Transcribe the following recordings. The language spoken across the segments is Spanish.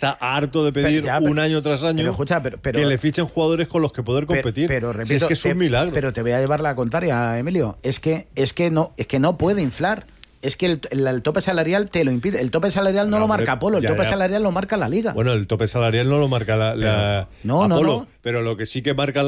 está harto de pedir un año tras año que le fichen jugadores con los que poder competir. Pero repito, si es que es un milagro. Pero te voy a llevar la contraria, Emilio. Es que no puede inflar. Es que el tope salarial te lo impide. El tope salarial no lo marca Apolo, el tope salarial lo marca la Liga. Bueno, el tope salarial no lo marca Apolo, no. Pero lo que sí que marca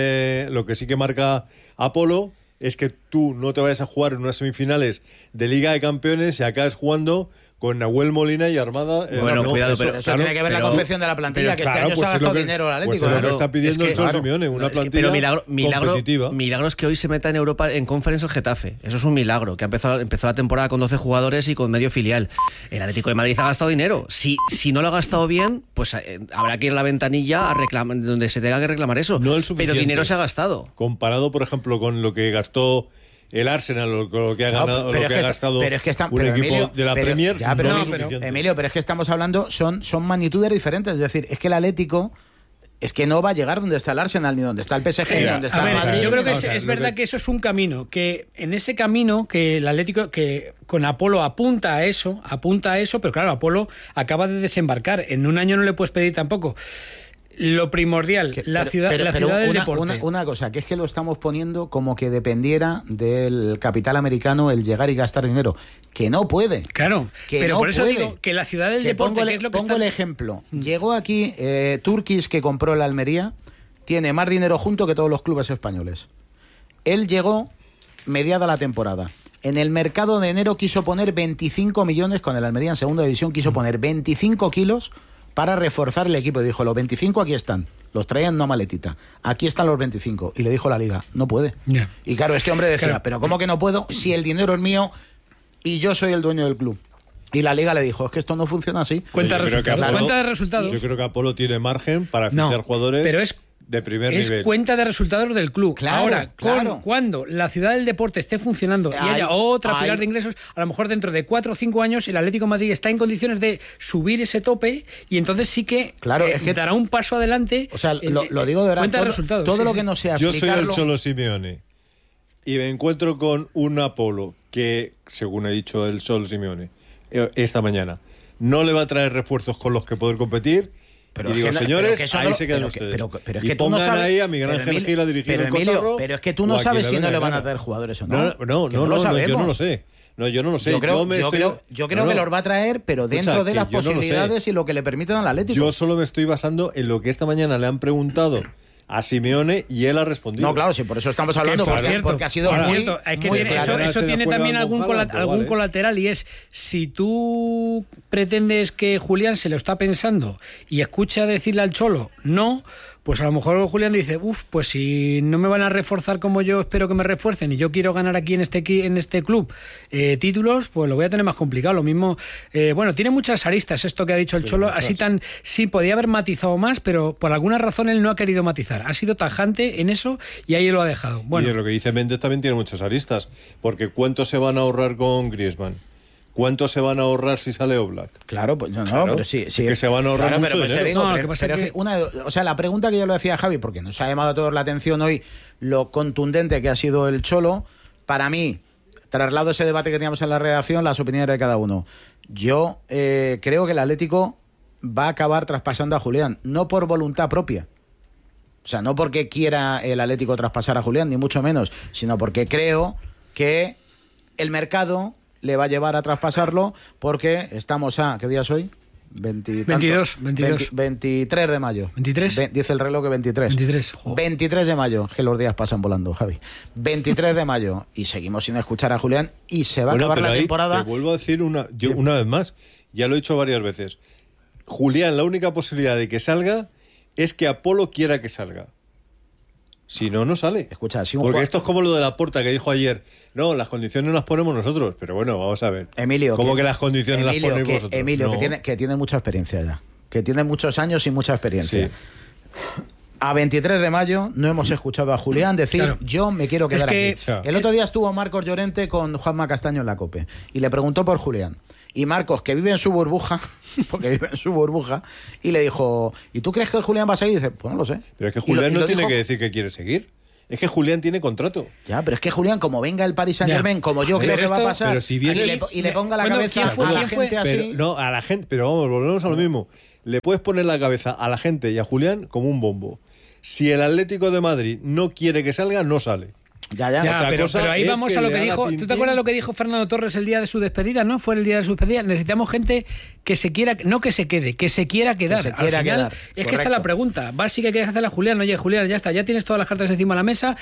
Apolo es que tú no te vayas a jugar en unas semifinales de Liga de Campeones y acabes jugando con Nahuel Molina y Armada. Cuidado, pero eso tiene que ver la confección de la plantilla, que este año se ha gastado dinero el Atlético. Pues es lo que está pidiendo el Cholo Simeone, una plantilla competitiva. Milagro es que hoy se meta en Europa en Conference el Getafe. Eso es un milagro, que empezó la temporada con 12 jugadores y con medio filial. El Atlético de Madrid ha gastado dinero. Si no lo ha gastado bien, pues habrá que ir a la ventanilla a reclamar, donde se tenga que reclamar eso. No el suficiente. Pero dinero se ha gastado. Comparado, por ejemplo, con lo que gastó el Arsenal, lo que ha gastado un equipo de la Premier. Emilio, pero es que estamos hablando, son magnitudes diferentes. Es decir, es que el Atlético es que no va a llegar donde está el Arsenal, ni donde está el PSG, ni donde está el Madrid. Yo creo que es verdad que eso es un camino, que en ese camino que el Atlético, que con Apolo apunta a eso, pero claro, Apolo acaba de desembarcar. En un año no le puedes pedir tampoco. Lo primordial, la ciudad del deporte. Una cosa, que es que lo estamos poniendo como que dependiera del capital americano el llegar y gastar dinero, que no puede. Claro, pero por eso digo que la ciudad del deporte, que es lo que pongo el ejemplo. Llegó aquí Turkish, que compró la Almería, tiene más dinero junto que todos los clubes españoles. Él llegó mediada la temporada. En el mercado de enero quiso poner 25 millones, con el Almería en segunda división quiso poner 25 kilos para reforzar el equipo. Y dijo, los 25 aquí están. Los traían en una maletita. Aquí están los 25. Y le dijo la Liga, no puede. Yeah. Y claro, este hombre decía, pero ¿cómo que no puedo si el dinero es mío y yo soy el dueño del club? Y la Liga le dijo, es que esto no funciona así. Cuenta de resultados. Yo creo que Apolo tiene margen para fichar jugadores. Pero es de primer nivel. Es cuenta de resultados del club. Claro, Ahora, cuando la ciudad del deporte esté funcionando y haya otra pilar de ingresos, a lo mejor dentro de 4 o 5 años el Atlético de Madrid está en condiciones de subir ese tope y entonces sí que, es que dará un paso adelante. O sea, lo digo de verdad. Cuenta de resultados. Todo lo que no sea explicarlo. Yo soy el Cholo Simeone y me encuentro con un Apolo que, según ha dicho el Cholo Simeone esta mañana, no le va a traer refuerzos con los que poder competir. Pero y digo, es que señores, ahí se quedan ustedes. Pero es y que tú pongan no sabes, ahí a Miguel Ángel Gil a dirigir el cotarro. Pero es que tú no sabes si no le van a traer jugadores o no. No, yo no lo sé. Yo no lo sé. Yo creo que los va a traer, pero dentro de las posibilidades y lo que le permitan al Atlético. Yo solo me estoy basando en lo que esta mañana le han preguntado a Simeone y él ha respondido. No, claro, sí, por eso estamos hablando, porque ha sido muy claro. Eso tiene también algún colateral, y es, si tú pretendes que Julián se lo está pensando y escucha decirle al Cholo no, pues a lo mejor Julián dice, pues si no me van a reforzar como yo espero que me refuercen y yo quiero ganar aquí en este club títulos, pues lo voy a tener más complicado. Lo mismo, tiene muchas aristas esto que ha dicho el Cholo, sí, podía haber matizado más, pero por alguna razón él no ha querido matizar. Ha sido tajante en eso y ahí lo ha dejado. Bueno. Y de lo que dice Méndez también tiene muchas aristas, porque ¿cuánto se van a ahorrar con Griezmann? ¿Cuánto se van a ahorrar si sale Oblak? Claro, pues pero sí. Que se van a ahorrar mucho dinero. La pregunta que yo le decía a Javi, porque nos ha llamado a todos la atención hoy lo contundente que ha sido el Cholo, para mí, traslado ese debate que teníamos en la redacción, las opiniones de cada uno. Yo creo que el Atlético va a acabar traspasando a Julián, no por voluntad propia. O sea, no porque quiera el Atlético traspasar a Julián, ni mucho menos, sino porque creo que el mercado le va a llevar a traspasarlo, porque estamos a... ¿Qué día es hoy? 23 de mayo. ¿23? Dice el reloj que 23. 23 de mayo, que los días pasan volando, Javi. 23 de mayo, y seguimos sin escuchar a Julián, y se va a acabar la temporada. Te vuelvo a decir una vez más, ya lo he dicho varias veces. Julián, la única posibilidad de que salga es que Apolo quiera que salga. Si no, no sale. Escucha, porque esto es como lo de Laporta que dijo ayer. No, las condiciones las ponemos nosotros. Pero bueno, vamos a ver. Emilio, ¿cómo que las condiciones las ponéis vosotros? Emilio, no. que tiene mucha experiencia ya. Que tiene muchos años y mucha experiencia. Sí. A 23 de mayo no hemos escuchado a Julián decir, yo me quiero quedar aquí. El otro día estuvo Marcos Llorente con Juanma Castaño en la COPE y le preguntó por Julián. Y Marcos, que vive en su burbuja, y le dijo, ¿y tú crees que Julián va a seguir? Y dice, pues no lo sé. Pero es que Julián no tiene que decir que quiere seguir. Es que Julián tiene contrato. Ya, pero es que Julián, como venga el Paris Saint-Germain, como yo creo que va a pasar, pero si viene, y le ponga la cabeza a la gente así... No, a la gente, pero vamos, volvemos a lo mismo. le puedes poner la cabeza a la gente y a Julián como un bombo. Si el Atlético de Madrid no quiere que salga, no sale. Ya, pero ahí vamos a lo que dijo. ¿Tú te acuerdas lo que dijo Fernando Torres el día de su despedida? ¿No? Fue el día de su despedida. Necesitamos gente que se quiera, no que se quede, que se quiera quedar. Al final, es que está la pregunta. Básica que hay que hacerla a Julián. Oye, Julián, ya está, ya tienes todas las cartas encima de la mesa.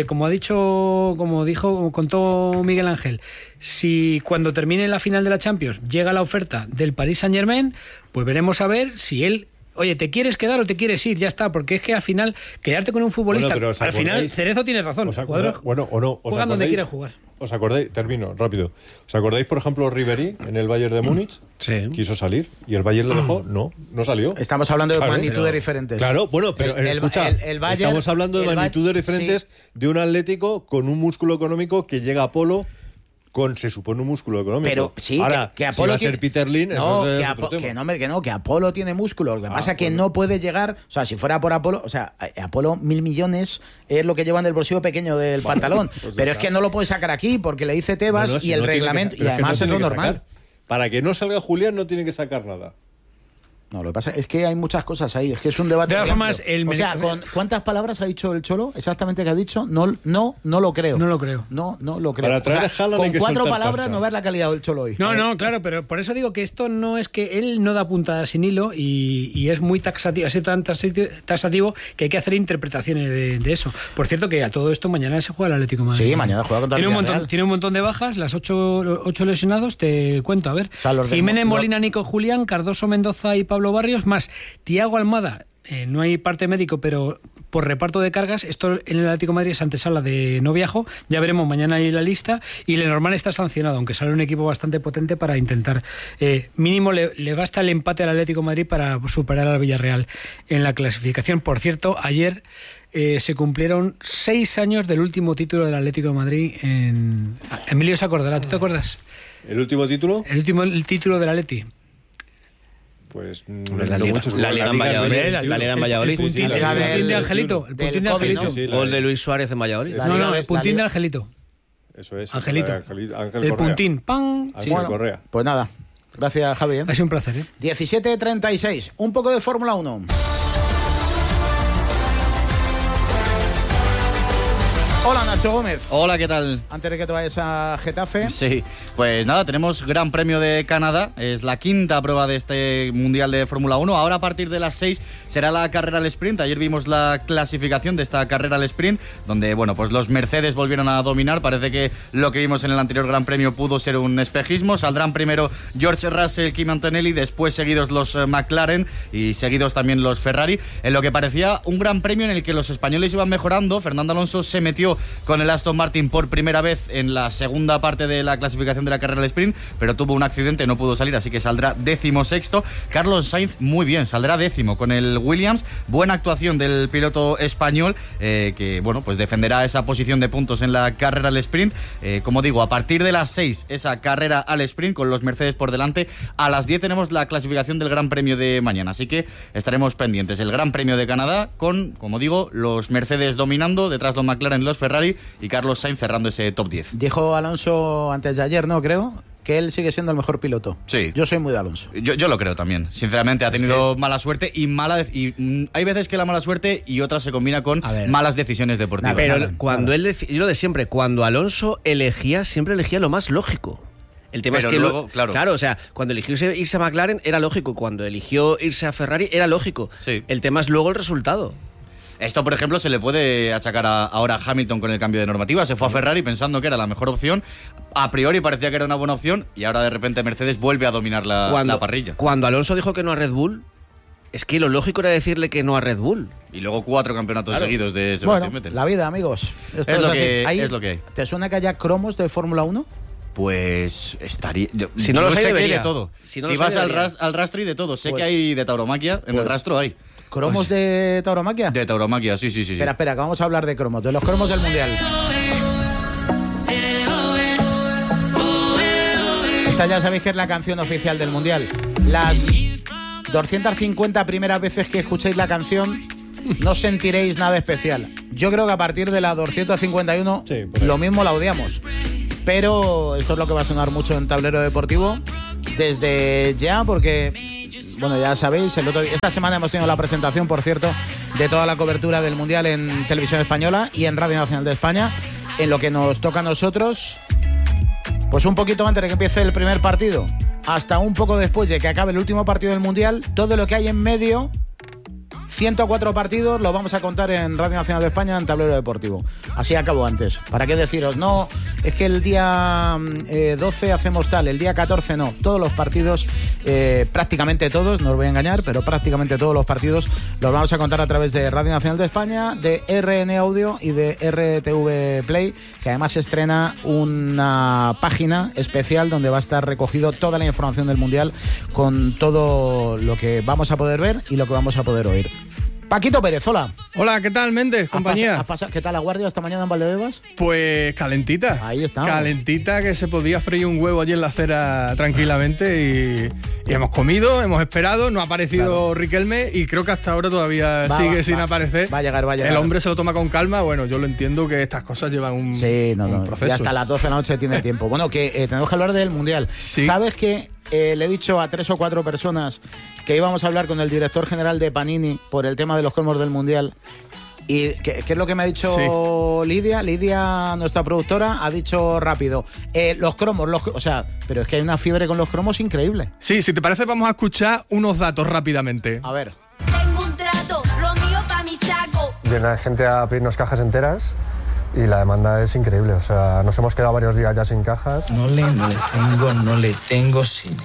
Contó Miguel Ángel, si cuando termine la final de la Champions llega la oferta del Paris Saint-Germain, pues veremos a ver si él. Oye, ¿te quieres quedar o te quieres ir? Ya está, porque es que al final, quedarte con un futbolista... Bueno, al final, Cerezo tiene razón. Juegan donde quieren jugar. ¿Os acordáis? Termino, rápido. ¿Os acordáis, por ejemplo, Ribéry en el Bayern de Múnich? Sí. Quiso salir y el Bayern le dejó. No salió. Estamos hablando de magnitudes diferentes. Claro, bueno, pero escucha, el Bayern, estamos hablando de magnitudes diferentes de un Atlético con un músculo económico que llega a Polo se supone un músculo económico. Pero sí, ahora, que Apolo si va a ser Peter Lim, eso es otro tema. que Apolo tiene músculo. Lo que pasa es que no puede llegar, o sea, si fuera por Apolo, o sea, Apolo 1.000 millones es lo que lleva en el bolsillo pequeño del pantalón. Pues pero es que no lo puede sacar aquí porque le dice Tebas y el reglamento, y además es lo normal. Para que no salga Julián no tiene que sacar nada. No, lo que pasa es que hay muchas cosas ahí. Es que es un debate. De todas formas, o sea, ¿cuántas palabras ha dicho el Cholo? Exactamente que ha dicho. No lo creo. No lo creo. No lo creo. Para traer con 4 palabras no ver la calidad del Cholo hoy. No, claro, pero por eso digo que esto no es que él no da puntada sin hilo y es muy taxativo, es tan taxativo que hay que hacer interpretaciones de eso. Por cierto, que a todo esto mañana se juega el Atlético de Madrid. Sí, mañana juega contra el Villarreal. Tiene un montón de bajas, las 8 lesionados, te cuento, a ver. O sea, Jiménez, Molina, Nico Julián, Cardoso, Mendoza y Pablo Barrios, más Thiago Almada, no hay parte médico, pero por reparto de cargas, esto en el Atlético de Madrid es antesala de no viajo, ya veremos mañana ahí la lista, y Lenormand está sancionado, aunque sale un equipo bastante potente para intentar, mínimo le basta el empate al Atlético de Madrid para superar al Villarreal en la clasificación. Por cierto, ayer se cumplieron 6 años del último título del Atlético de Madrid Emilio se acordará, ¿tú te acuerdas? ¿El último título? El título del Atleti. Pues la Liga en Valladolid. La Liga en Valladolid. El puntín de Angelito. El puntín de Angelito. Gol de Luis Suárez en Valladolid. No, el puntín de Angelito. Eso es. Angelito. El puntín. ¡Pam! Ángel Correa. Pues nada. Gracias, Javi. Ha sido un placer. 17:36. Un poco de Fórmula 1. Hola, Nacho Gómez. Hola, ¿qué tal? Antes de que te vayas a Getafe. Sí, pues nada, tenemos Gran Premio de Canadá. Es la quinta prueba de este Mundial de Fórmula 1. Ahora a partir de las 6 será la carrera al sprint. Ayer vimos la clasificación de esta carrera al sprint, donde, bueno, pues los Mercedes volvieron a dominar. Parece que lo que vimos en el anterior Gran Premio pudo ser un espejismo. Saldrán primero George Russell, Kimi Antonelli, después seguidos los McLaren y seguidos también los Ferrari. En lo que parecía un Gran Premio en el que los españoles iban mejorando. Fernando Alonso se metió con el Aston Martin por primera vez en la segunda parte de la clasificación de la carrera del sprint, pero tuvo un accidente, no pudo salir, así que saldrá 16º. Carlos Sainz muy bien, saldrá 10º con el Williams. Buena actuación del piloto español, que bueno, pues defenderá esa posición de puntos en la carrera al sprint. Como digo, a partir de las 6 esa carrera al sprint con los Mercedes por delante. A las 10 tenemos la clasificación del Gran Premio de mañana, así que estaremos pendientes. El Gran Premio de Canadá con, como digo, los Mercedes dominando, detrás los McLaren, los Ferrari y Carlos Sainz cerrando ese top 10. Dijo Alonso antes de ayer, ¿no? Creo que él sigue siendo el mejor piloto. Sí. Yo soy muy de Alonso. Yo lo creo también. Sinceramente, ha tenido mala suerte y hay veces que la mala suerte y otras se combina con malas decisiones deportivas. Pero cuando él yo lo de siempre, cuando Alonso siempre elegía lo más lógico. El tema es que luego, claro, o sea, cuando eligió irse a McLaren era lógico, cuando eligió irse a Ferrari era lógico. Sí. El tema es luego el resultado. Esto, por ejemplo, se le puede achacar ahora a Hamilton con el cambio de normativa. Se fue a Ferrari pensando que era la mejor opción. A priori parecía que era una buena opción y ahora de repente Mercedes vuelve a dominar la parrilla. Cuando Alonso dijo que no a Red Bull, es que lo lógico era decirle que no a Red Bull. Y luego 4 campeonatos seguidos de Sebastián Vettel. La vida, amigos. Esto es lo que hay. ¿Te suena que haya cromos de Fórmula 1? Pues estaría... Si no lo sé, debería. De todo. Si vas al rastro y de todo. Sé que hay de tauromaquia, en el rastro hay. ¿Cromos de tauromaquia? De tauromaquia, sí. Espera, que vamos a hablar de cromos, de los cromos del Mundial. Esta ya sabéis que es la canción oficial del Mundial. Las 250 primeras veces que escuchéis la canción no sentiréis nada especial. Yo creo que a partir de la 251 lo mismo la odiamos. Pero esto es lo que va a sonar mucho en Tablero Deportivo desde ya, porque bueno, ya sabéis, esta semana hemos tenido la presentación, por cierto, de toda la cobertura del Mundial en Televisión Española y en Radio Nacional de España. En lo que nos toca a nosotros, pues un poquito antes de que empiece el primer partido, hasta un poco después de que acabe el último partido del Mundial, todo lo que hay en medio, 104 partidos, lo vamos a contar en Radio Nacional de España en Tablero Deportivo. Así acabo antes. ¿Para qué deciros? No, es que el día 12 hacemos tal, el día 14 no. Todos los partidos, prácticamente todos, no os voy a engañar, pero prácticamente todos los partidos los vamos a contar a través de Radio Nacional de España, de RN Audio y de RTV Play, que además estrena una página especial donde va a estar recogido toda la información del Mundial con todo lo que vamos a poder ver y lo que vamos a poder oír. Paquito Pérez, hola. Hola, ¿qué tal, Méndez, compañía? ¿Qué tal la guardia esta mañana en Valdebebas? Pues calentita. Ahí estamos. Calentita, que se podía freír un huevo allí en la acera tranquilamente y hemos comido, hemos esperado, no ha aparecido Riquelme y creo que hasta ahora todavía sigue sin aparecer. Va a llegar. El hombre se lo toma con calma, bueno, yo lo entiendo que estas cosas llevan un proceso. Y hasta las 12 de la noche tiene tiempo. Bueno, que tenemos que hablar del Mundial. Sí. ¿Sabes que le he dicho a 3 o 4 personas que íbamos a hablar con el director general de Panini por el tema de los cromos del Mundial? ¿Y qué es lo que me ha dicho Lidia? Lidia, nuestra productora, ha dicho rápido. Los cromos, pero es que hay una fiebre con los cromos increíble. Sí, si te parece vamos a escuchar unos datos rápidamente. A ver. Tengo un trato, lo mío pa' mi saco. Viene la gente a pedirnos cajas enteras y la demanda es increíble. O sea, nos hemos quedado varios días ya sin cajas. No le tengo, Sile.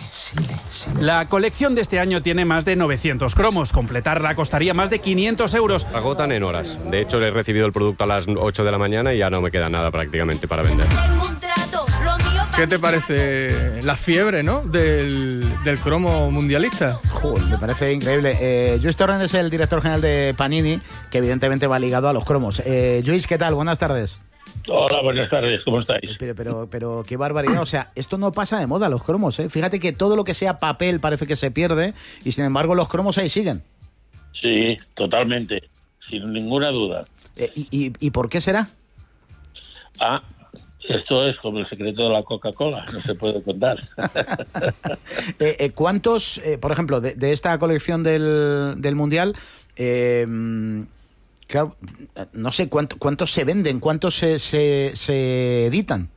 La colección de este año tiene más de 900 cromos. Completarla costaría más de 500 euros. Agotan en horas. De hecho, le he recibido el producto a las 8 de la mañana y ya no me queda nada prácticamente para vender. Tengo un trato, lo mío pa' ¿Qué mi te saco. parece la fiebre, ¿no? del cromo mundialista? Joder, me parece increíble. Luis Torrent es el director general de Panini, que evidentemente va ligado a los cromos. Luis, ¿qué tal? Buenas tardes. Hola, buenas tardes, ¿cómo estáis? Pero qué barbaridad, o sea, esto no pasa de moda, los cromos, ¿eh? Fíjate que todo lo que sea papel parece que se pierde y sin embargo los cromos ahí siguen. Sí, totalmente, sin ninguna duda. ¿Y por qué será? Esto es como el secreto de la Coca-Cola, no se puede contar. ¿Cuántos, por ejemplo, de esta colección del Mundial, claro, no sé cuántos se venden, cuántos se editan?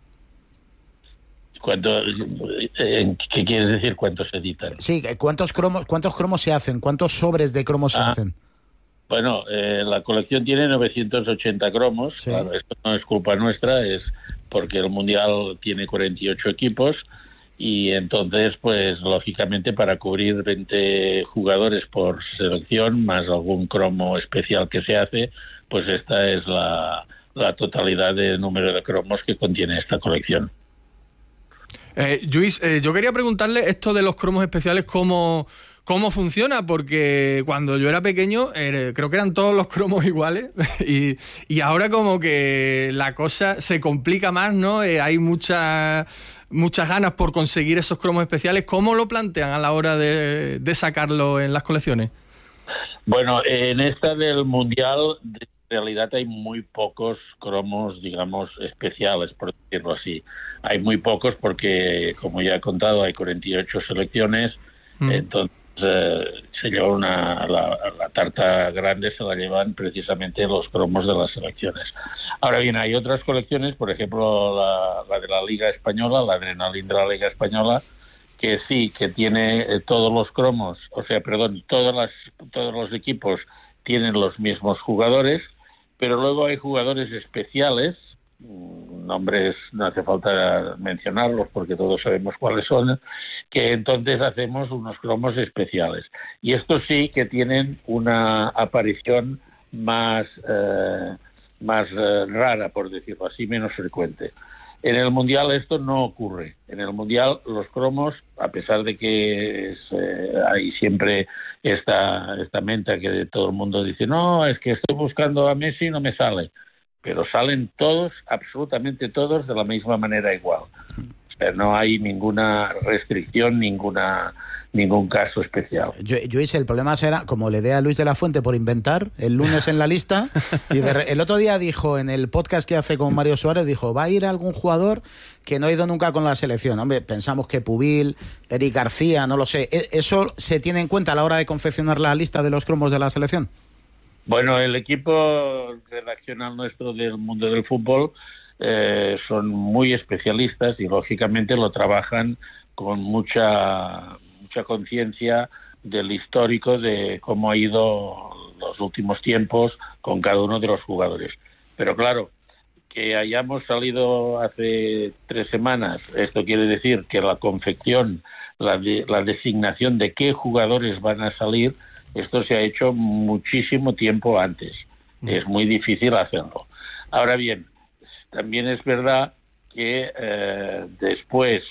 ¿Qué quieres decir cuántos se editan? Sí, ¿cuántos cromos se hacen? ¿Cuántos sobres de cromos se hacen? Bueno, la colección tiene 980 cromos. Sí. Claro, esto no es culpa nuestra, es porque el Mundial tiene 48 equipos y entonces, pues, lógicamente, para cubrir 20 jugadores por selección, más algún cromo especial que se hace, pues esta es la totalidad de número de cromos que contiene esta colección. Luis, yo quería preguntarle esto de los cromos especiales, ¿cómo funciona? Porque cuando yo era pequeño creo que eran todos los cromos iguales y ahora como que la cosa se complica más, ¿no? Hay muchas ganas por conseguir esos cromos especiales. ¿Cómo lo plantean a la hora de sacarlo en las colecciones? Bueno, en esta del Mundial en realidad hay muy pocos cromos, digamos, especiales, por decirlo así. Hay muy pocos porque, como ya he contado, hay 48 selecciones, entonces se lleva la tarta grande, se la llevan precisamente los cromos de las selecciones. Ahora bien, hay otras colecciones, por ejemplo, la de la Liga Española, la Adrenalin de la Liga Española, que sí, que tiene todos los cromos, todos los equipos tienen los mismos jugadores, pero luego hay jugadores especiales, nombres no hace falta mencionarlos porque todos sabemos cuáles son, que entonces hacemos unos cromos especiales. Y estos sí que tienen una aparición más rara, por decirlo así, menos frecuente. En el Mundial esto no ocurre. En el Mundial los cromos, a pesar de que hay siempre esta menta que todo el mundo dice, no, es que estoy buscando a Messi y no me sale. Pero salen todos, absolutamente todos, de la misma manera igual. O sea, no hay ninguna restricción, ninguna ningún caso especial. Luis, el problema será, como le dé a Luis de la Fuente por inventar, el lunes en la lista, y el otro día dijo, en el podcast que hace con Mario Suárez, dijo, va a ir algún jugador que no ha ido nunca con la selección. Hombre, pensamos que Pubil, Eric García, no lo sé. ¿Eso se tiene en cuenta a la hora de confeccionar la lista de los cromos de la selección? Bueno, el equipo redaccional nuestro del mundo del fútbol son muy especialistas y lógicamente lo trabajan con mucha conciencia del histórico de cómo ha ido los últimos tiempos con cada uno de los jugadores. Pero claro, que hayamos salido hace 3 semanas, esto quiere decir que la confección, la designación de qué jugadores van a salir, esto se ha hecho muchísimo tiempo antes. Es muy difícil hacerlo. Ahora bien, también es verdad que después,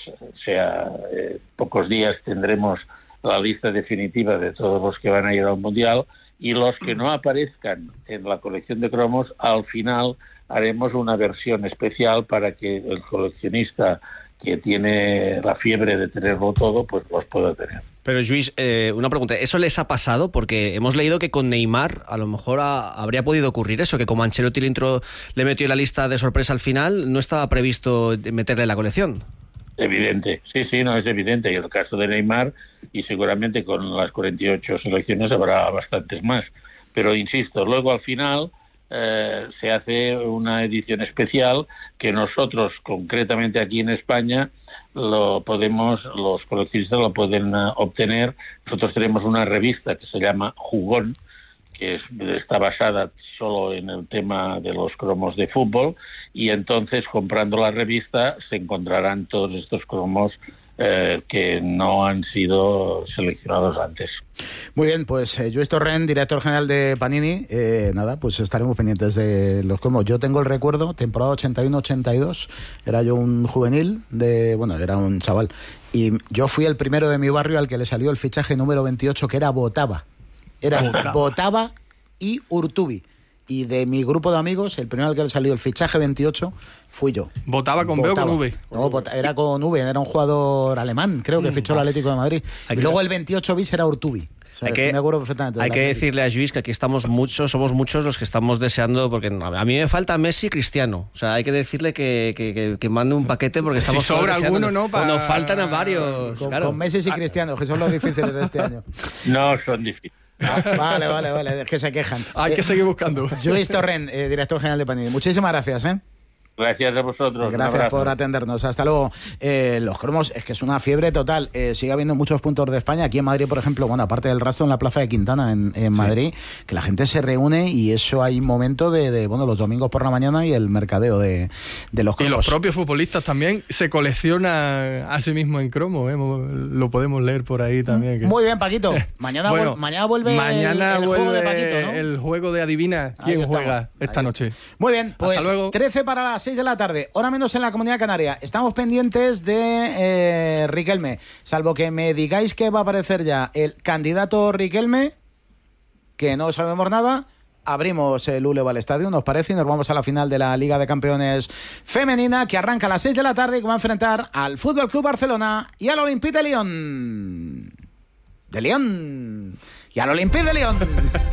pocos días, tendremos la lista definitiva de todos los que van a ir al Mundial, y los que no aparezcan en la colección de cromos, al final haremos una versión especial para que el coleccionista que tiene la fiebre de tenerlo todo, pues los pueda tener. Pero Luis, una pregunta, ¿eso les ha pasado? Porque hemos leído que con Neymar a lo mejor habría podido ocurrir eso, que como Ancelotti le metió en la lista de sorpresa al final, no estaba previsto meterle en la colección. Evidente, sí, no, es evidente. Y el caso de Neymar, y seguramente con las 48 selecciones habrá bastantes más. Pero insisto, luego al final se hace una edición especial que nosotros, concretamente aquí en España, los coleccionistas lo pueden obtener. Nosotros tenemos una revista que se llama Jugón, que está basada solo en el tema de los cromos de fútbol, y entonces comprando la revista se encontrarán todos estos cromos que no han sido seleccionados antes. Muy bien, pues Lluís Torrent, director general de Panini, pues estaremos pendientes de los cromos. Yo tengo el recuerdo, temporada 81-82, era yo un juvenil, era un chaval, y yo fui el primero de mi barrio al que le salió el fichaje número 28, que era Botava. Era Botava y Urtubi. Y de mi grupo de amigos, el primero al que le salió el fichaje 28 fui yo. ¿Votaba con B o con V? No, era con V, era un jugador alemán, creo que fichó el Atlético de Madrid. Y luego el 28 bis era Urtubi. Me acuerdo perfectamente. Hay que decirle a Luis que aquí somos muchos los que estamos deseando, porque a mí me falta Messi y Cristiano. O sea, hay que decirle que mande un paquete porque estamos... Si sobra alguno, ¿no? Nos faltan a varios. Con Messi y Cristiano, que son los difíciles de este año. No son difíciles. Vale, es que se quejan. Hay que seguir buscando. Lluís Torrent, director general de Panini. Muchísimas gracias, Gracias a vosotros. Gracias por atendernos. Hasta luego. Los cromos es que es una fiebre total. Sigue habiendo muchos puntos de España. Aquí en Madrid, por ejemplo, aparte del rastro en la Plaza de Quintana, en Madrid, que la gente se reúne y eso hay momento de los domingos por la mañana y el mercadeo de los cromos. Y los propios futbolistas también se coleccionan a sí mismos en cromo. Lo podemos leer por ahí también. Muy bien, Paquito. Mañana vuelve el juego de Paquito, ¿no? El juego de adivina quién juega esta noche. Muy bien, pues 13 para las 6 de la tarde, hora menos en la Comunidad Canaria. Estamos pendientes de Riquelme, salvo que me digáis que va a aparecer ya el candidato Riquelme, que no sabemos nada. Abrimos el Uleva al estadio, nos parece, y nos vamos a la final de la Liga de Campeones femenina, que arranca a las 6 de la tarde y que va a enfrentar al Fútbol Club Barcelona y al Olympique de Lyon. Y al Olympique de Lyon.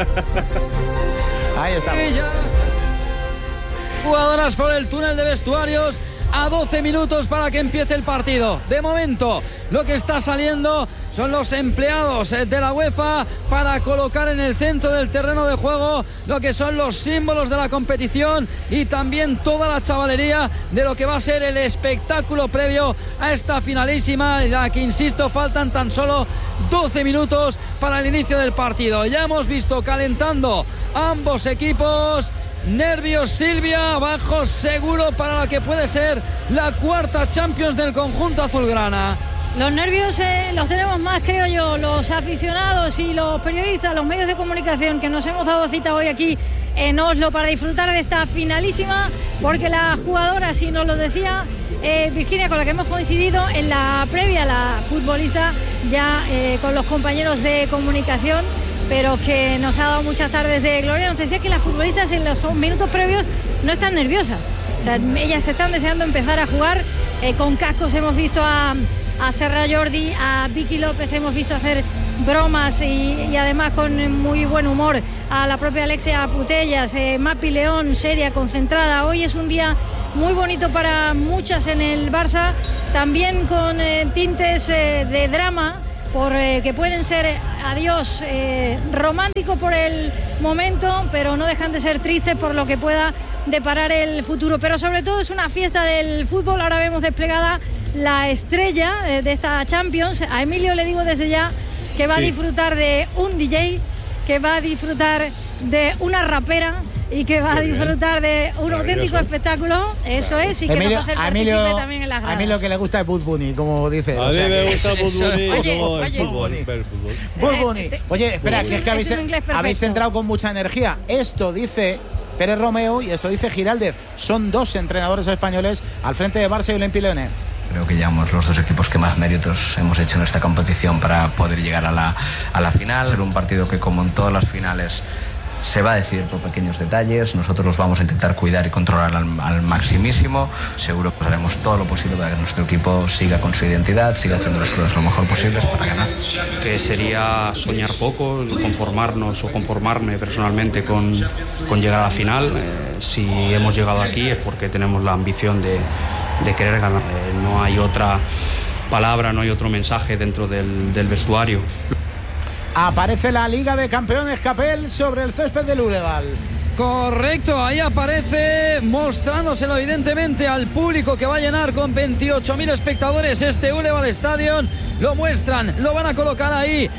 Ahí estamos. Jugadoras por el túnel de vestuarios a 12 minutos para que empiece el partido. De momento, lo que está saliendo son los empleados de la UEFA para colocar en el centro del terreno de juego lo que son los símbolos de la competición y también toda la chavalería de lo que va a ser el espectáculo previo a esta finalísima, en la que, insisto, faltan tan solo 12 minutos para el inicio del partido. Ya hemos visto calentando ambos equipos. Nervios, Silvia, abajo seguro para la que puede ser la cuarta Champions del conjunto azulgrana. Los nervios los tenemos más, creo yo, los aficionados y los periodistas, los medios de comunicación que nos hemos dado cita hoy aquí en Oslo para disfrutar de esta finalísima, porque la jugadora, si nos lo decía Virginia, con la que hemos coincidido en la previa, la futbolista ya con los compañeros de comunicación, pero que nos ha dado muchas tardes de gloria, nos decía que las futbolistas en los minutos previos no están nerviosas. O sea, ellas están deseando empezar a jugar. Con cascos hemos visto a a Serra Jordi, a Vicky López hemos visto hacer bromas y además con muy buen humor a la propia Alexia Putellas, Mapi León, seria, concentrada. Hoy es un día muy bonito para muchas en el Barça, también con tintes de drama, que pueden ser adiós románticos por el momento, pero no dejan de ser tristes por lo que pueda deparar el futuro. Pero sobre todo es una fiesta del fútbol. Ahora vemos desplegada la estrella de esta Champions. A Emilio le digo desde ya que va a disfrutar de un DJ, que va a disfrutar de una rapera y que va a disfrutar de un auténtico espectáculo. Eso es, y que nos va a hacer partícipe también en las gradas. A mí lo que le gusta es Bud Bunny, como dice. A mí me gusta Bud Bunny. Bud Bunny. Oye, espera, que es que habéis entrado con mucha energía. Esto dice Pérez Romeo y esto dice Giraldez. Son 2 entrenadores españoles al frente de Barça y Olympique Lyonnais. Creo que llevamos los 2 equipos que más méritos hemos hecho en esta competición para poder llegar a la final. Ser un partido que, como en todas las finales, se va a decidir por pequeños detalles. Nosotros los vamos a intentar cuidar y controlar al maximísimo. Seguro que haremos todo lo posible para que nuestro equipo siga con su identidad, siga haciendo las cosas lo mejor posibles para ganar. Que sería soñar poco, conformarnos o conformarme personalmente con llegar a la final. Si hemos llegado aquí es porque tenemos la ambición de querer ganar. No hay otra palabra, no hay otro mensaje dentro del vestuario. Aparece la Liga de Campeones Capel sobre el césped del Uleval. Correcto, ahí aparece mostrándoselo evidentemente al público que va a llenar con 28.000 espectadores este Uleval Stadium. Lo muestran, lo van a colocar ahí.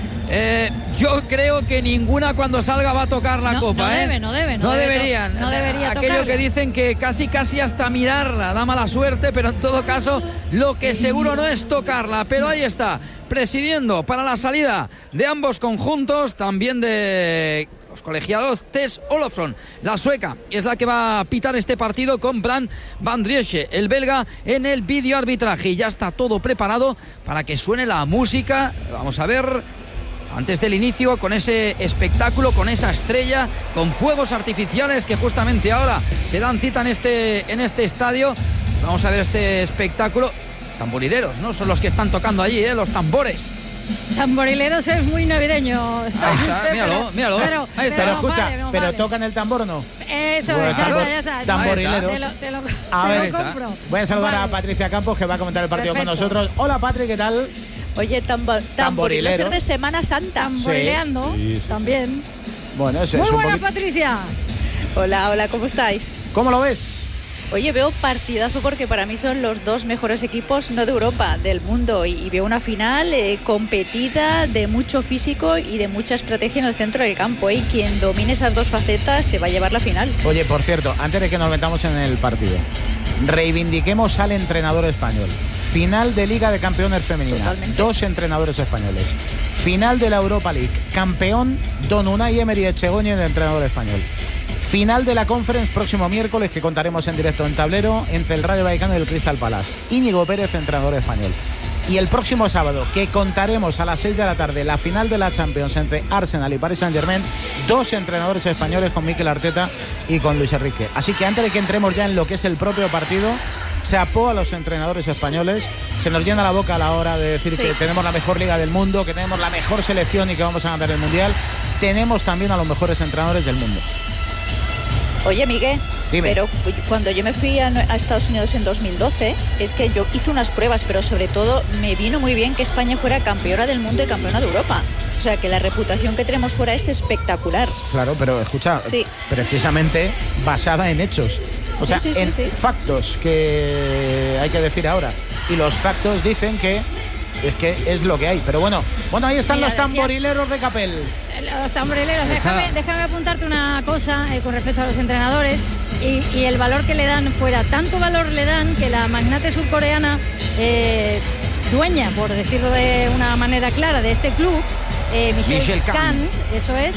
Yo creo que ninguna cuando salga va a tocar la copa. No deberían. No debería aquello tocarla. Que dicen que casi hasta mirarla da mala suerte, pero en todo caso lo que seguro no es tocarla. Pero ahí está, presidiendo para la salida de ambos conjuntos, también de los colegiados, Tess Olofsson, la sueca, es la que va a pitar este partido con Bran Van Driesche, el belga, en el vídeo arbitraje. Y ya está todo preparado para que suene la música. Vamos a ver, antes del inicio, con ese espectáculo, con esa estrella, con fuegos artificiales que justamente ahora se dan cita en este estadio. Vamos a ver este espectáculo. Tamborileros, ¿no? Son los que están tocando allí, los tambores. Tamborileros es muy navideño. Ahí está, míralo. Ahí está. Pero escucha, ¿pero tocan el tambor o no? Eso, bueno, ya está. Tamborileros. Te lo compro. Voy a saludar a Patricia Campos, que va a comentar el partido con nosotros. Hola, Patri, ¿qué tal? Oye, tamborilero ser de Semana Santa. Tamborileando, también. Bueno, eso muy es buena, Patricia. Hola, ¿cómo estáis? ¿Cómo lo ves? Oye, veo partidazo porque para mí son los 2 mejores equipos, no de Europa, del mundo. Y veo una final competida, de mucho físico y de mucha estrategia en el centro del campo. Y quien domine esas 2 facetas se va a llevar la final. Oye, por cierto, antes de que nos metamos en el partido, reivindiquemos al entrenador español. Final de Liga de Campeones femenina. Totalmente. 2 entrenadores españoles. Final de la Europa League. Campeón Don Unai Emery Echegoni, el entrenador español. Final de la Conference próximo miércoles, que contaremos en directo en Tablero, entre el Rayo Vallecano y el Crystal Palace. Íñigo Pérez, entrenador español. Y el próximo sábado, que contaremos a las 6 de la tarde, la final de la Champions entre Arsenal y Paris Saint-Germain, 2 entrenadores españoles, con Mikel Arteta y con Luis Enrique. Así que antes de que entremos ya en lo que es el propio partido, chapó a los entrenadores españoles. Se nos llena la boca a la hora de decir que tenemos la mejor liga del mundo, que tenemos la mejor selección y que vamos a ganar el Mundial. Tenemos también a los mejores entrenadores del mundo. Oye, Miguel, dime. Pero cuando yo me fui a Estados Unidos en 2012, es que yo hice unas pruebas, pero sobre todo me vino muy bien que España fuera campeona del mundo y campeona de Europa. O sea, que la reputación que tenemos fuera es espectacular. Claro, pero escucha, precisamente basada en hechos. O sea, en factos, que hay que decir ahora. Y los factos dicen que es lo que hay. Pero bueno, ahí están los tamborileros de Capel. Los tamborileros, déjame apuntarte una cosa con respecto a los entrenadores y el valor que le dan fuera. Tanto valor le dan que la magnate surcoreana, dueña, por decirlo de una manera clara, de este club, Michelle Khan, eso es,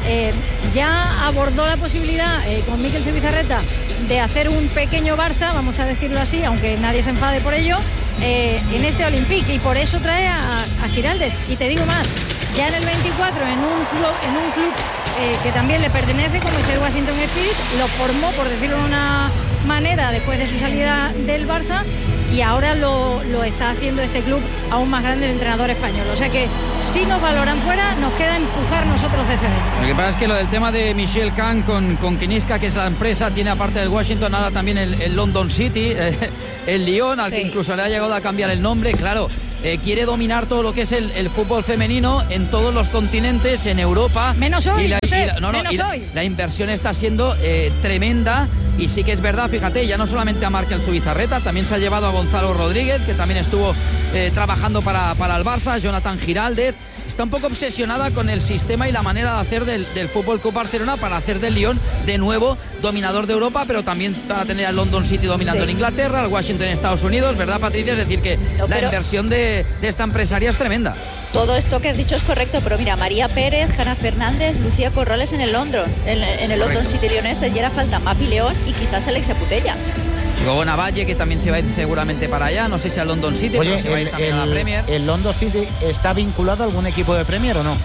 ya abordó la posibilidad con Mikel Zubizarreta de hacer un pequeño Barça, vamos a decirlo así, aunque nadie se enfade por ello, en este Olympique, y por eso trae a Giraldez. Y te digo más, ya en el 24 en un club que también le pertenece, como es el Washington Spirit, lo formó, por decirlo de una manera, después de su salida del Barça, y ahora lo está haciendo este club aún más grande, el entrenador español. O sea que si nos valoran fuera, nos queda empujar nosotros desde dentro. Lo que pasa es que lo del tema de Michel Kahn con Kiniska, que es la empresa, tiene aparte del Washington ahora también el London City, el Lyon, al que incluso le ha llegado a cambiar el nombre, claro. Quiere dominar todo lo que es el fútbol femenino en todos los continentes, en Europa. Menos hoy, la inversión está siendo tremenda. Y sí que es verdad, fíjate, ya no solamente a Markel Zubizarreta, también se ha llevado a Gonzalo Rodríguez, que también estuvo trabajando para el Barça, Jonathan Giraldez. Está un poco obsesionada con el sistema y la manera de hacer del Fútbol Club Barcelona para hacer del Lyon de nuevo dominador de Europa, pero también para tener al London City dominando en Inglaterra, al Washington en Estados Unidos, ¿verdad, Patricia? Es decir, que la inversión de esta empresaria es tremenda. Todo esto que has dicho es correcto, pero mira, María Pérez, Hanna Fernández, Lucía Corrales en el London, en el London City Lyonés, y era falta Mapi León y quizás Alexia Putellas. Luego Navalle, que también se va a ir seguramente para allá, no sé si al London City, pero se va a ir también a la Premier. ¿El London City está vinculado a algún equipo de Premier o no?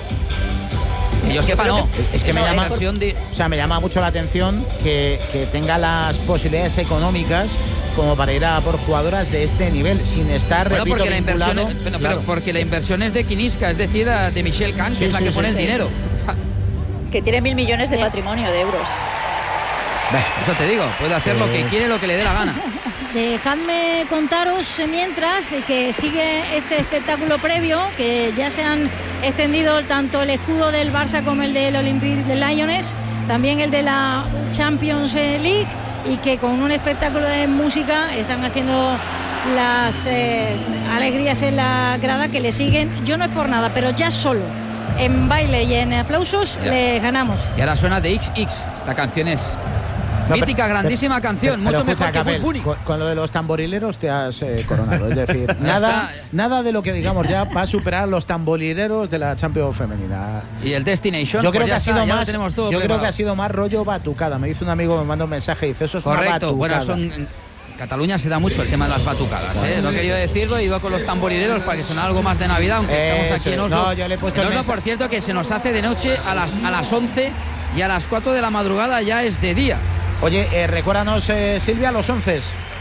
Que yo sepa, no. Es que me llama mucho la atención que tenga las posibilidades económicas como para ir a por jugadoras de este nivel, sin estar, repito, porque la inversión porque la inversión es de Kiniska, es decir, de Michel Kahn, que es la que pone el dinero. Que tiene 1.000 millones de patrimonio de euros. Eso te digo, puede hacer lo que quiere, lo que le dé la gana. Dejadme contaros mientras que sigue este espectáculo previo, que ya se han extendido tanto el escudo del Barça como el del Olympique de Lyonnais, también el de la Champions League, y que con un espectáculo de música están haciendo las alegrías en la grada que le siguen. Yo no es por nada, pero ya solo en baile y en aplausos le ganamos. Y ahora suena de XX, esta canción es mítica, grandísima canción, mucho mejor que Bull Bunny. Con lo de los tamborileros te has coronado, es decir, nada de lo que digamos ya va a superar los tamborileros de la Champions femenina. Y el Destination, yo creo que ha sido más, creo que ha sido más rollo batucada. Me dice un amigo, me manda un mensaje y dice, eso es una batucada. Bueno, en Cataluña se da mucho el tema de las batucadas, No he querido decirlo, he ido con los tamborileros para que sonara algo más de Navidad, aunque estamos aquí en Oslo. No, yo le he puesto en Oslo, por cierto, que se nos hace de noche a las 11 y a las 4 de la madrugada ya es de día. Oye, recuérdanos, Silvia, los 11.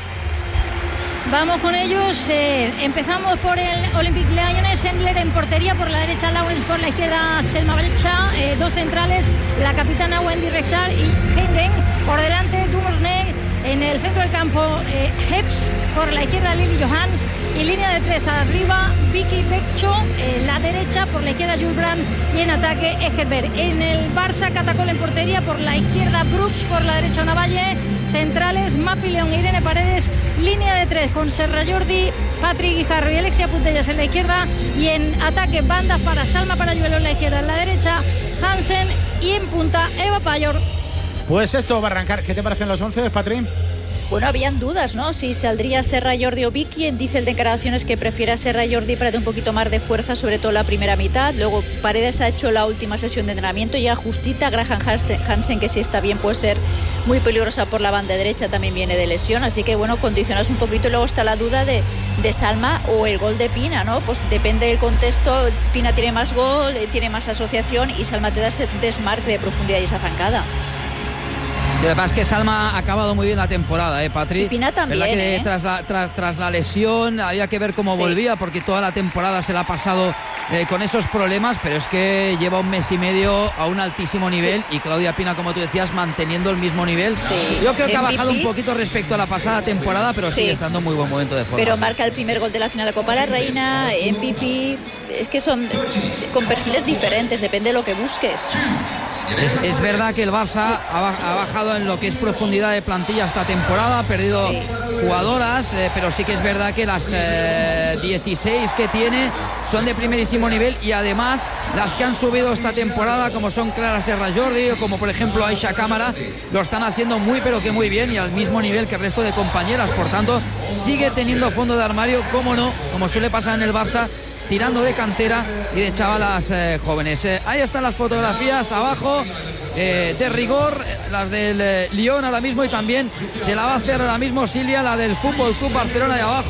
Vamos con ellos. Empezamos por el Olympique Lyonnais. Endler en portería, por la derecha Lawrence, por la izquierda Selma Brecha. Dos centrales, la capitana Wendy Rexar y Heiden. Por delante Dumournet. En el centro del campo, Heps, por la izquierda Lily Johans, y línea de tres arriba, Vicky Beccho, en la derecha, por la izquierda Jules Brandt, y en ataque Egerberg. En el Barça, Catacol en portería, por la izquierda Brooks, por la derecha Navalle, centrales Mapi León, Irene Paredes, línea de tres con Serra Jordi, Patrick Guijarro y Alexia Putellas en la izquierda, y en ataque bandas para Salma Parayuelo en la izquierda, en la derecha Hansen, y en punta Eva Payor. Pues esto va a arrancar. ¿Qué te parecen los 11, Patrín? Bueno, habían dudas, ¿no? Si saldría Serra Jordi o Vicky. Dice el de declaraciones que prefiere a Serra Jordi para dar un poquito más de fuerza, sobre todo la primera mitad. Luego Paredes ha hecho la última sesión de entrenamiento y ajustita. Graham Hansen, que si está bien puede ser muy peligrosa por la banda derecha, también viene de lesión. Así que bueno, condicionas un poquito. Y luego está la duda de Salma o el gol de Pina, ¿no? Pues depende del contexto. Pina tiene más gol, tiene más asociación, y Salma te da ese desmarque de profundidad y esa zancada. Lo que pasa es que Salma ha acabado muy bien la temporada, Patri. Y Pina también, ¿verdad que tras la lesión había que ver cómo volvía, porque toda la temporada se la ha pasado con esos problemas, pero es que lleva un mes y medio a un altísimo nivel, y Claudia Pina, como tú decías, manteniendo el mismo nivel. Yo creo que ha bajado un poquito respecto a la pasada temporada, pero sigue estando en muy buen momento de forma. Pero marca el primer gol de la final de Copa de la Reina, MVP, es que son con perfiles diferentes, depende de lo que busques. Es verdad que el Barça ha bajado en lo que es profundidad de plantilla esta temporada, ha perdido jugadoras, pero sí que es verdad que las 16 que tiene son de primerísimo nivel, y además las que han subido esta temporada, como son Clara Serra Jordi o como por ejemplo Aisha Cámara, lo están haciendo muy pero que muy bien, y al mismo nivel que el resto de compañeras. Por tanto, sigue teniendo fondo de armario, como no, como suele pasar en el Barça, tirando de cantera y de chavalas jóvenes. Ahí están las fotografías abajo, de rigor, las del Lyon ahora mismo, y también se la va a hacer ahora mismo Silvia, la del Fútbol Club Barcelona, y abajo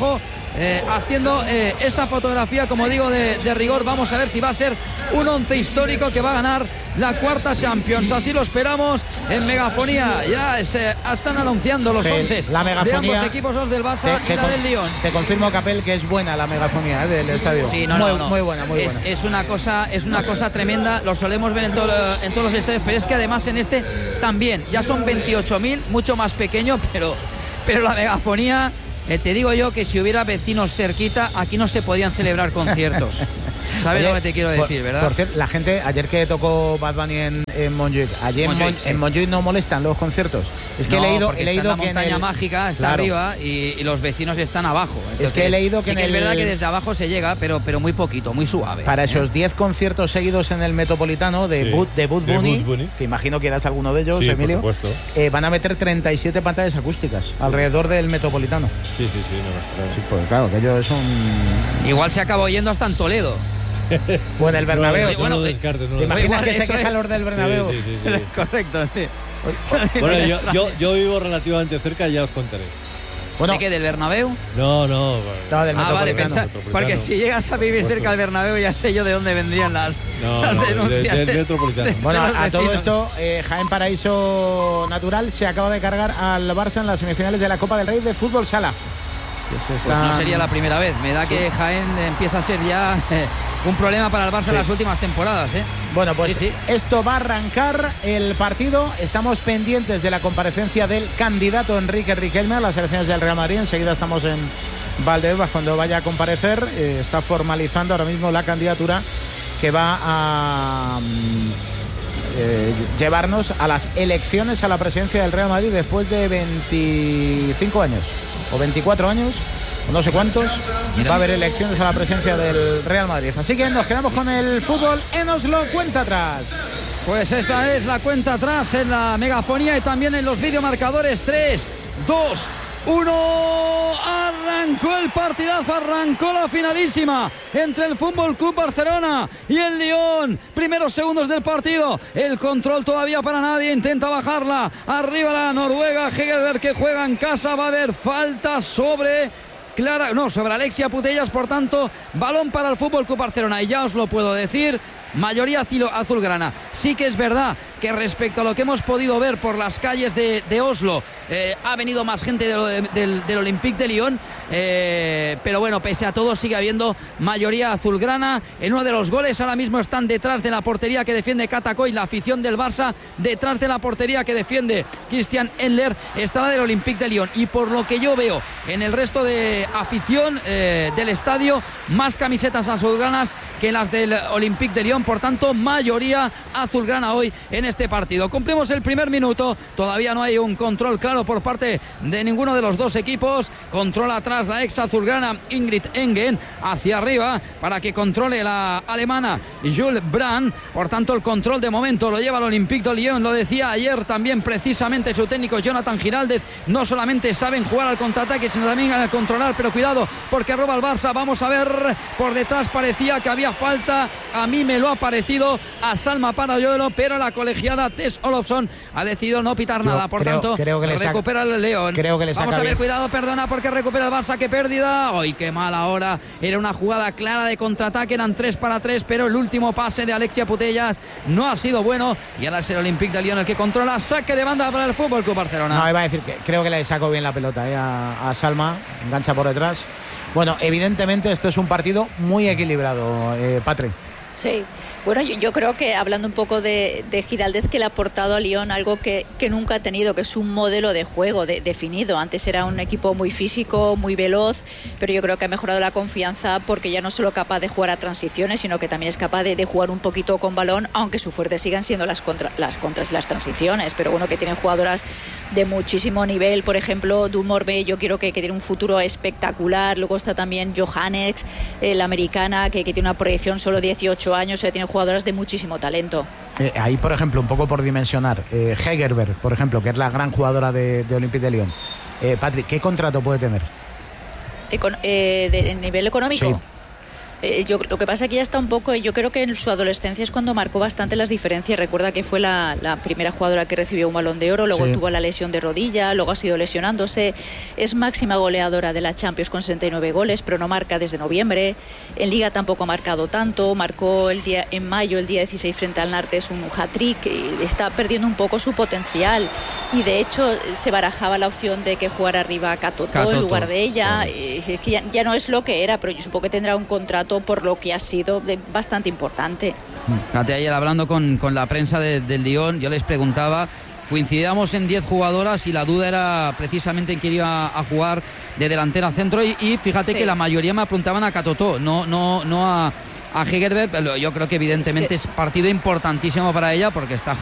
haciendo esa fotografía, como digo, de rigor. Vamos a ver si va a ser un 11 histórico que va a ganar la cuarta Champions. Así lo esperamos en Megafonía. Ya están anunciando los 11 la megafonía, de ambos equipos, los del Barça y la del Lyon. Te confirmo, Capel, que es buena la megafonía del estadio. Sí, muy buena. Es una cosa tremenda. Lo solemos ver en todos los estadios, pero es que además en este también. Ya son 28.000, mucho más pequeño, pero la megafonía... te digo yo que si hubiera vecinos cerquita, aquí no se podían celebrar conciertos. ¿Sabes lo que te quiero decir, verdad? Por cierto, la gente, ayer que tocó Bad Bunny en Montjuic, en Montjuic no molestan los conciertos. Es que he leído que la montaña mágica está arriba y los vecinos están abajo. Entonces, es que he leído que es verdad que desde abajo se llega, pero muy poquito, muy suave. Para esos 10 conciertos seguidos en el Metropolitano de Bad Bunny, que imagino que eras alguno de ellos, sí, Emilio, por supuesto. Van a meter 37 pantallas acústicas alrededor del Metropolitano. Sí, no va a estar. Sí, pues claro, que ellos son... Igual se acabó yendo hasta en Toledo. O en el Bernabéu. No lo descartes. ¿Te imaginas que se quejan los del Bernabéu? Sí. Correcto, sí. Bueno, yo vivo relativamente cerca y ya os contaré. ¿De qué? ¿Del Bernabéu? No, del vale, porque si llegas a vivir cerca del Bernabéu ya sé yo de dónde vendrían las denuncias. Del Metropolitano. Bueno, a todo esto, Jaén Paraíso Natural se acaba de cargar al Barça en las semifinales de la Copa del Rey de Fútbol Sala. Pues no sería la primera vez. Me da que Jaén empieza a ser ya un problema para el Barça en las últimas temporadas. Bueno, pues esto va a arrancar el partido. Estamos pendientes de la comparecencia del candidato Enrique Riquelme a las elecciones del Real Madrid. Enseguida estamos en Valdebebas cuando vaya a comparecer. Está formalizando ahora mismo la candidatura que va a llevarnos a las elecciones a la presidencia del Real Madrid después de 25 años o 24 años, o no sé cuántos. Va a haber elecciones a la presidencia del Real Madrid. Así que nos quedamos con el fútbol en Oslo, cuenta atrás. Pues esta es la cuenta atrás en la megafonía y también en los videomarcadores. 3, 2, 1. Arrancó el partidazo, arrancó la finalísima entre el Fútbol Club Barcelona y el Lyon. Primeros segundos del partido, el control todavía para nadie, intenta bajarla arriba la Noruega. Hegerberg, que juega en casa. Va a haber falta sobre Alexia Putellas. Por tanto, balón para el Fútbol Club Barcelona. Y ya os lo puedo decir, mayoría azulgrana. Sí que es verdad que respecto a lo que hemos podido ver por las calles de Oslo, ha venido más gente del Olympique de Lyon, pero bueno, pese a todo sigue habiendo mayoría azulgrana. En uno de los goles ahora mismo están detrás de la portería que defiende Katakoy, la afición del Barça. Detrás de la portería que defiende Christian Endler está la del Olympique de Lyon, y por lo que yo veo en el resto de afición del estadio, más camisetas azulgranas que las del Olympique de Lyon. Por tanto, mayoría azulgrana hoy en este partido. Cumplimos el primer minuto, todavía no hay un control claro por parte de ninguno de los dos equipos. Control atrás la ex azulgrana Ingrid Engen, hacia arriba para que controle la alemana Jules Brand. Por tanto, el control de momento lo lleva el Olympique de Lyon. Lo decía ayer también precisamente su técnico Jonathan Giraldez, no solamente saben jugar al contraataque, sino también al controlar, pero cuidado porque roba el Barça. Vamos a ver, por detrás parecía que había falta, a mí me lo ha parecido a Salma Parayuelo, pero la colegiada Tess Olofsson ha decidido no pitar nada. Por tanto, recupera el León. Vamos a ver, cuidado, perdona, porque recupera el Barça. Qué pérdida. ¡Ay, qué mal ahora! Era una jugada clara de contraataque, eran 3 para 3, pero el último pase de Alexia Putellas no ha sido bueno, y ahora es el Olympique de Lyon el que controla. Saque de banda para el Fútbol Club Barcelona. No, iba a decir que creo que le sacó bien la pelota a Salma, engancha por detrás. Bueno, evidentemente este es un partido muy equilibrado, Patri. Sí, bueno, yo creo que hablando un poco de Giraldez, que le ha aportado a Lyon algo que nunca ha tenido, que es un modelo de juego definido. Antes era un equipo muy físico, muy veloz, pero yo creo que ha mejorado la confianza porque ya no es solo capaz de jugar a transiciones, sino que también es capaz de jugar un poquito con balón, aunque su fuerte sigan siendo las contras y las transiciones. Pero bueno, que tienen jugadoras de muchísimo nivel, por ejemplo, Dumorbe, yo quiero que tiene un futuro espectacular. Luego está también Johannex, la americana, que tiene una proyección solo 18 años, tiene jugadoras de muchísimo talento. Ahí, por ejemplo, un poco por dimensionar, Hegerberg, por ejemplo, que es la gran jugadora de Olympique de Lyon. Patrick, ¿qué contrato puede tener? ¿De nivel económico? Lo que pasa que ya está un poco, yo creo que en su adolescencia es cuando marcó bastante las diferencias. Recuerda que fue la primera jugadora que recibió un Balón de Oro, luego tuvo la lesión de rodilla, luego ha sido lesionándose. Es máxima goleadora de la Champions con 69 goles, pero no marca desde noviembre. En Liga tampoco ha marcado tanto, marcó en mayo, el día 16 frente al Nantes, un hat-trick. Está perdiendo un poco su potencial y de hecho se barajaba la opción de que jugara arriba Katoto en lugar de ella. Es que ya no es lo que era, pero yo supongo que tendrá un contrato por lo que ha sido bastante importante. Fíjate, ayer hablando con la prensa del Lyon, yo les preguntaba, coincidíamos en 10 jugadoras y la duda era precisamente en quién iba a jugar de delantera centro y fíjate que la mayoría me apuntaban a Katoto, no a Hegerberg, pero yo creo que evidentemente es partido importantísimo para ella porque está